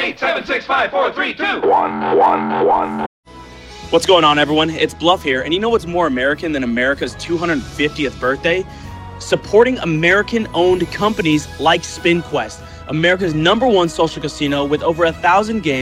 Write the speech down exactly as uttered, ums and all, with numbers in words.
eight seven six five four three two. One, one, one. What's going on, everyone? It's Bluff here, and you know what's more American than America's two hundred fiftieth birthday? Supporting American-owned companies like SpinQuest, America's number one social casino with over a thousand games.